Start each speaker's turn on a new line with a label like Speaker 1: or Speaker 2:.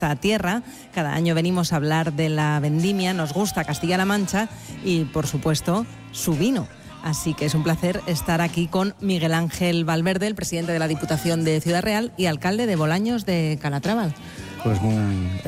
Speaker 1: tierra. Cada año venimos a hablar de la vendimia, nos gusta Castilla-La Mancha y, por supuesto, su vino. Así que es un placer estar aquí con Miguel Ángel Valverde, el presidente de la Diputación de Ciudad Real y alcalde de Bolaños de Calatrava.
Speaker 2: Pues muy